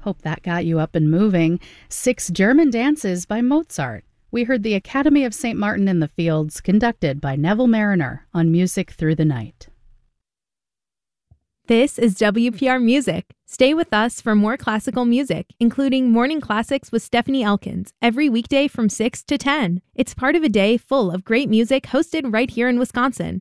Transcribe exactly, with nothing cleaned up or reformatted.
Hope that got you up and moving. Six German Dances by Mozart. We heard the Academy of Saint Martin in the Fields, conducted by Neville Mariner on Music Through the Night. This is W P R Music. Stay with us for more classical music, including Morning Classics with Stephanie Elkins, every weekday from six to ten. It's part of a day full of great music hosted right here in Wisconsin.